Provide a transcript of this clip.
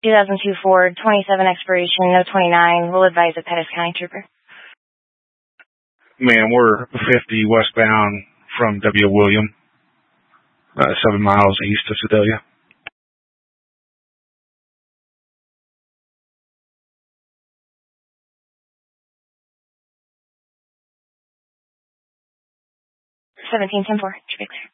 2002 Ford, 27 expiration, no 29. Will advise a Pettis County Trooper. Man, we're 50 westbound from W. William, 7 miles east of Sedalia. $17.10 4, should be clear.